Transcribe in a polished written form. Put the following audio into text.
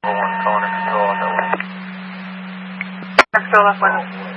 Calling control on that one. Control up 1.